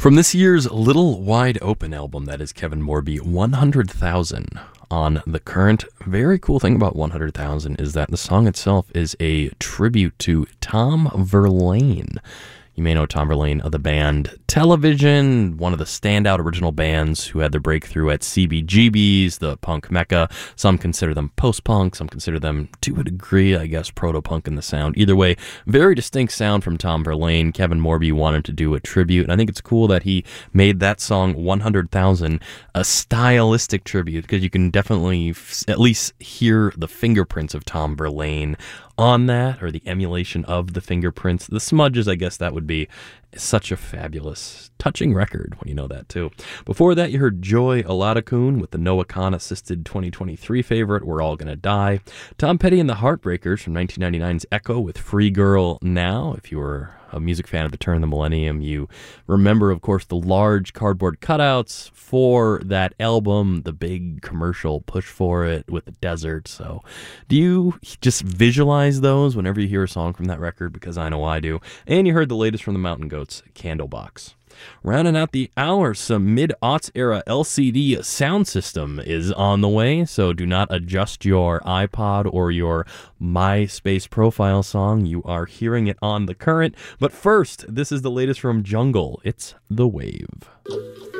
From this year's Little Wide Open album, that is Kevin Morby, 100,000 on The Current. Very cool thing about 100,000 is that the song itself is a tribute to Tom Verlaine. You may know Tom Verlaine of the band Television, one of the standout original bands who had their breakthrough at CBGB's, the punk mecca. Some consider them post-punk, some consider them, to a degree, I guess, proto-punk in the sound. Either way, very distinct sound from Tom Verlaine. Kevin Morby wanted to do a tribute, and I think it's cool that he made that song 100,000 a stylistic tribute, because you can definitely at least hear the fingerprints of Tom Verlaine on that, or the emulation of the fingerprints. The smudges, I guess that would be such a fabulous, touching record when you know that too. Before that, you heard Joy Oladokun with the Noah Kahn assisted 2023 favorite, We're All Gonna Die. Tom Petty and the Heartbreakers from 1999's Echo with Free Girl Now. If you were a music fan of the turn of the millennium, you remember, of course, the large cardboard cutouts for that album, the big commercial push for it with the desert. So do you just visualize those whenever you hear a song from that record? Because I know I do. And you heard the latest from the Mountain Goats, Candlebox. Rounding out the hour, some mid-aughts era LCD sound system is on the way, so do not adjust your iPod or your MySpace profile song. You are hearing it on The Current. But first, this is the latest from Jungle. It's The Wave.